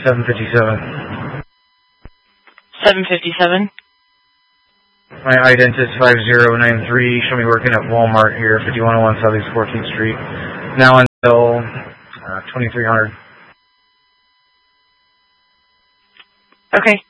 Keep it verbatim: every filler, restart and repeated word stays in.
seven fifty-seven. seven fifty-seven. My ident is five zero nine three. Show me working at Walmart here, fifty-one oh one Southeast fourteenth Street. Now until uh, twenty-three hundred. Okay.